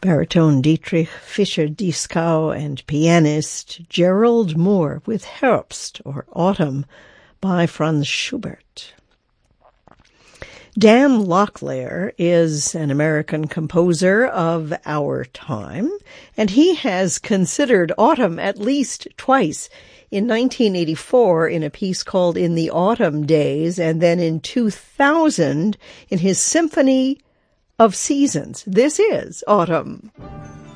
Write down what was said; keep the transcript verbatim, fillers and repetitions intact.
baritone Dietrich Fischer-Dieskau and pianist Gerald Moore with Herbst, or Autumn, by Franz Schubert. Dan Locklear is an American composer of our time, and he has considered autumn at least twice. In nineteen eighty-four in a piece called In the Autumn Days, and then in two thousand in his Symphony of Seasons. This is Autumn.